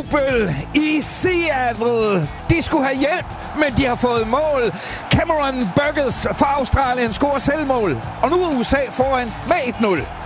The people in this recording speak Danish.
jubel i Seattle. De skulle have hjælp, men de har fået mål. Cameron Burgess fra Australien scorer selvmål. Og nu er USA foran med 1-0.